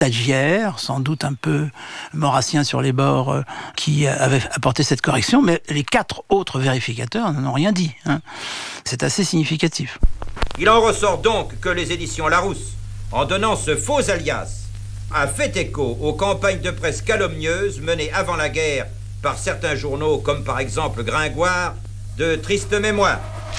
stagiaire, sans doute un peu maurassien sur les bords, qui avait apporté cette correction, mais les 4 autres vérificateurs n'en ont rien dit. C'est assez significatif. Il en ressort donc que les éditions Larousse, en donnant ce faux alias, a fait écho aux campagnes de presse calomnieuses menées avant la guerre par certains journaux, comme par exemple Gringoire, de triste mémoire.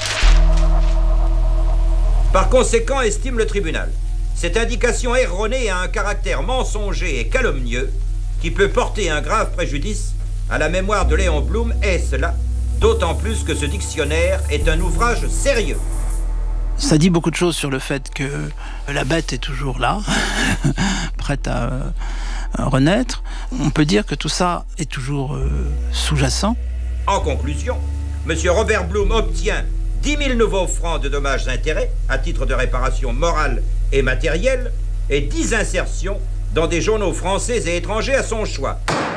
Par conséquent, estime le tribunal, cette indication erronée a un caractère mensonger et calomnieux qui peut porter un grave préjudice à la mémoire de Léon Blum, et cela d'autant plus que ce dictionnaire est un ouvrage sérieux. Ça dit beaucoup de choses sur le fait que la bête est toujours là, prête à renaître. On peut dire que tout ça est toujours sous-jacent. En conclusion, M. Robert Blum obtient 10 000 nouveaux francs de dommages-intérêts à titre de réparation morale et matérielle et 10 insertions dans des journaux français et étrangers à son choix.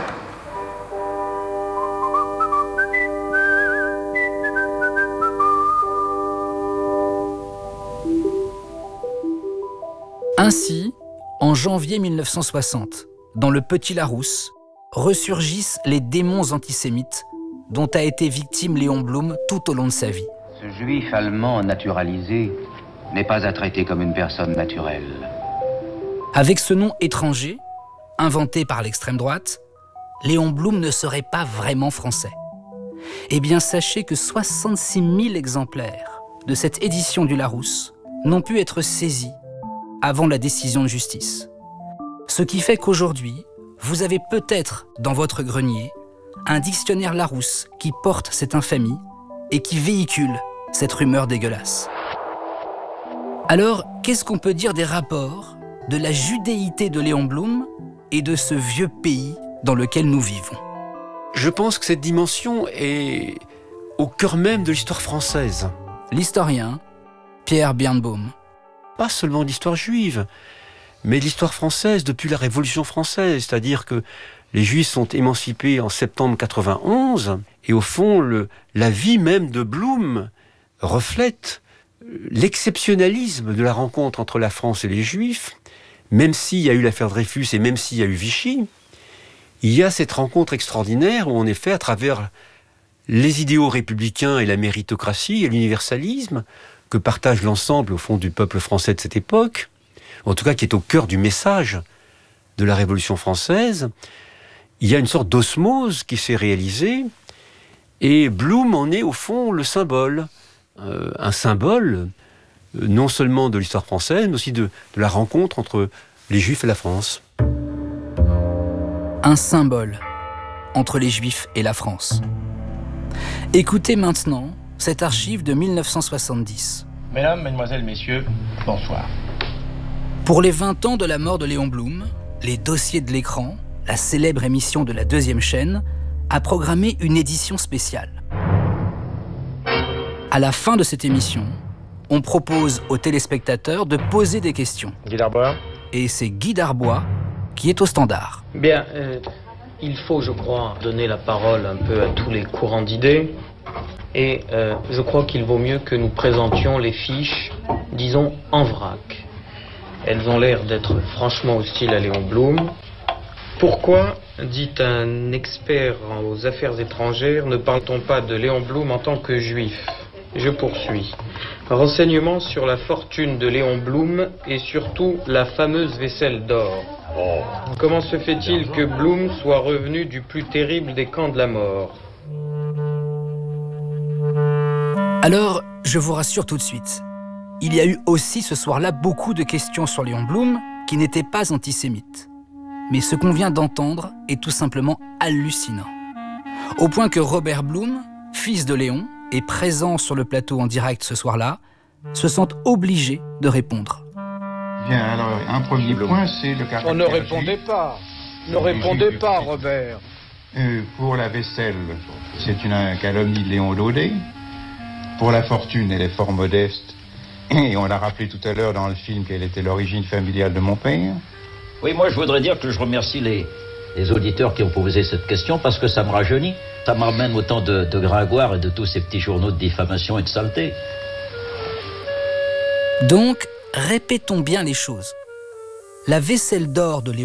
Ainsi, en janvier 1960, dans le Petit Larousse, ressurgissent les démons antisémites dont a été victime Léon Blum tout au long de sa vie. Ce juif allemand naturalisé n'est pas à traiter comme une personne naturelle. Avec ce nom étranger, inventé par l'extrême droite, Léon Blum ne serait pas vraiment français. Eh bien, sachez que 66 000 exemplaires de cette édition du Larousse n'ont pu être saisis avant la décision de justice. Ce qui fait qu'aujourd'hui, vous avez peut-être dans votre grenier un dictionnaire Larousse qui porte cette infamie et qui véhicule cette rumeur dégueulasse. Alors, qu'est-ce qu'on peut dire des rapports, de la judéité de Léon Blum et de ce vieux pays dans lequel nous vivons? Je pense que cette dimension est au cœur même de l'histoire française. L'historien Pierre Birnbaum. Pas seulement l'histoire juive, mais l'histoire française depuis la Révolution française. C'est-à-dire que les Juifs sont émancipés en septembre 91, et au fond, la vie même de Blum reflète l'exceptionnalisme de la rencontre entre la France et les Juifs. Même s'il y a eu l'affaire Dreyfus et même s'il y a eu Vichy, il y a cette rencontre extraordinaire où, en effet, à travers les idéaux républicains et la méritocratie et l'universalisme que partage l'ensemble, au fond, du peuple français de cette époque, en tout cas qui est au cœur du message de la Révolution française, il y a une sorte d'osmose qui s'est réalisée, et Blum en est, au fond, le symbole. Un symbole, non seulement de l'histoire française, mais aussi de la rencontre entre les Juifs et la France. Un symbole entre les Juifs et la France. Écoutez maintenant cette archive de 1970. Mesdames, Mesdemoiselles, Messieurs, bonsoir. Pour les 20 ans de la mort de Léon Blum, les dossiers de l'écran, la célèbre émission de la 2e chaîne, a programmé une édition spéciale. À la fin de cette émission, on propose aux téléspectateurs de poser des questions. Guy Darbois. Et c'est Guy Darbois qui est au standard. Bien, il faut, je crois, donner la parole un peu à tous les courants d'idées. Et je crois qu'il vaut mieux que nous présentions les fiches, disons, en vrac. Elles ont l'air d'être franchement hostiles à Léon Blum. Pourquoi, dit un expert aux affaires étrangères, ne parle-t-on pas de Léon Blum en tant que juif? Je poursuis. Renseignements sur la fortune de Léon Blum et surtout la fameuse vaisselle d'or. Comment se fait-il que Blum soit revenu du plus terrible des camps de la mort? Alors, je vous rassure tout de suite. Il y a eu aussi ce soir-là beaucoup de questions sur Léon Blum qui n'étaient pas antisémites. Mais ce qu'on vient d'entendre est tout simplement hallucinant. Au point que Robert Blum, fils de Léon, et présent sur le plateau en direct ce soir-là, se sent obligé de répondre. Bien, alors, un premier point, c'est le caractère... On ne répondez pas. Ne répondez pas, Robert. Pour la vaisselle, c'est une calomnie de Léon Daudet. Pour la fortune, elle est fort modeste. Et on l'a rappelé tout à l'heure dans le film quelle était l'origine familiale de mon père. Oui, moi je voudrais dire que je remercie les auditeurs qui ont posé cette question parce que ça me rajeunit. Ça me ramène au temps de Gringoire et de tous ces petits journaux de diffamation et de saleté. Donc, répétons bien les choses. La vaisselle d'or de Léon